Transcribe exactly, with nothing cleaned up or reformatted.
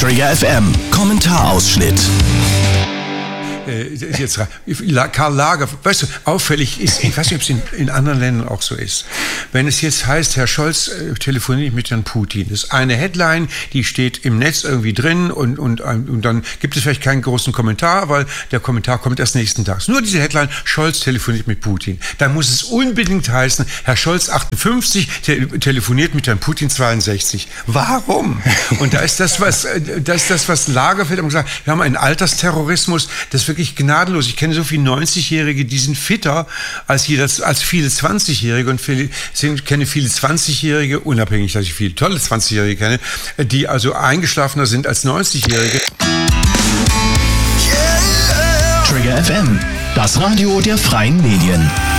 Trigger F M, Kommentarausschnitt. Äh, jetzt Karl Lager, weißt du, auffällig ist, ich weiß nicht, ob es in, in anderen Ländern auch so ist, wenn es jetzt heißt, Herr Scholz äh, telefoniert mit Herrn Putin, das ist eine Headline, die steht im Netz irgendwie drin und, und, und dann gibt es vielleicht keinen großen Kommentar, weil der Kommentar kommt erst nächsten Tag. Nur diese Headline, Scholz telefoniert mit Putin. Da muss es unbedingt heißen, Herr Scholz achtundfünfzig te- telefoniert mit Herrn Putin zweiundsechzig. Warum? Und da ist das, was, das ist das, was Lagerfeld hat gesagt, wir haben einen Altersterrorismus, das wirklich gnadenlos. Ich kenne so viele neunzigjährige, die sind fitter als, jeder, als viele zwanzigjährige und viele, ich kenne viele zwanzigjährige, unabhängig, dass ich viele tolle zwanzigjährige kenne, die also eingeschlafener sind als neunzigjährige. Trigger F M, das Radio der freien Medien.